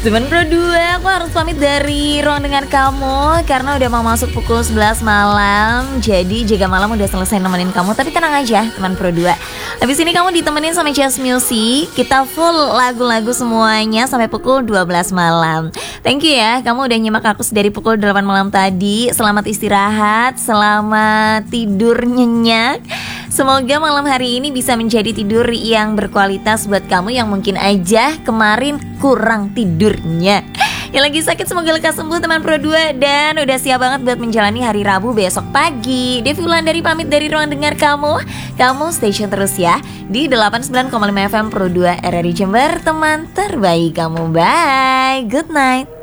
Teman Pro 2, aku harus pamit dari ruang dengar kamu karena udah mau masuk pukul 11 malam. Jadi jaga malam udah selesai nemenin kamu. Tapi tenang aja teman Pro 2, habis ini kamu ditemenin sama Just Music. Kita full lagu-lagu semuanya sampai pukul 12 malam. Thank you ya, kamu udah nyimak aku dari pukul 8 malam tadi. Selamat istirahat, selamat tidur nyenyak. Semoga malam hari ini bisa menjadi tidur yang berkualitas buat kamu yang mungkin aja kemarin kurang tidurnya. Yang lagi sakit semoga lekas sembuh teman Pro 2. Dan udah siap banget buat menjalani hari Rabu besok pagi. Devi Wulandari pamit dari ruang dengar kamu. Kamu stay tune terus ya di 89,5 FM Pro 2 RRI Jember, teman terbaik kamu. Bye, good night.